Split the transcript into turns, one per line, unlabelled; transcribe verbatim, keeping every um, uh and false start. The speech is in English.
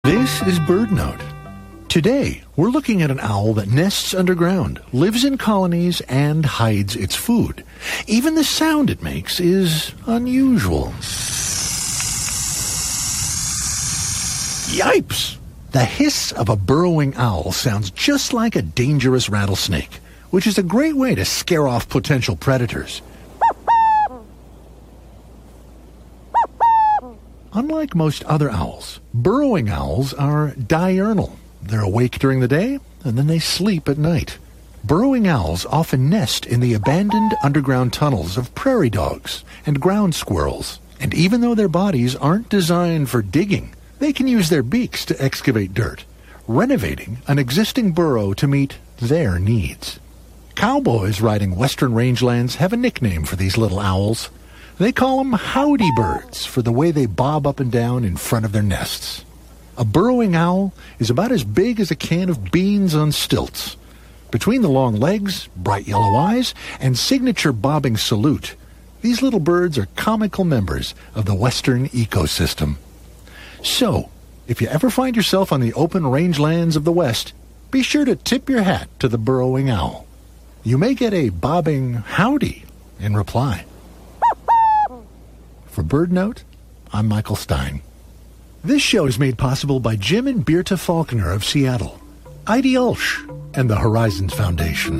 This is BirdNote. Today, we're looking at an owl that nests underground, lives in colonies, and hides its food. Even the sound it makes is unusual. Yipes! The hiss of a burrowing owl sounds just like a dangerous rattlesnake, which is a great way to scare off potential predators. Unlike most other owls, burrowing owls are diurnal. They're awake during the day, and then they sleep at night. Burrowing owls often nest in the abandoned underground tunnels of prairie dogs and ground squirrels. And even though their bodies aren't designed for digging, they can use their beaks to excavate dirt, renovating an existing burrow to meet their needs. Cowboys riding western rangelands have a nickname for these little owls. They call them howdy birds for the way they bob up and down in front of their nests. A burrowing owl is about as big as a can of beans on stilts. Between the long legs, bright yellow eyes, and signature bobbing salute, these little birds are comical members of the western ecosystem. So, if you ever find yourself on the open rangelands of the West, be sure to tip your hat to the burrowing owl. You may get a bobbing howdy in reply. For BirdNote, I'm Michael Stein. This show is made possible by Jim and Birta Falconer of Seattle, Heidi Ulsh, and the Horizons Foundation.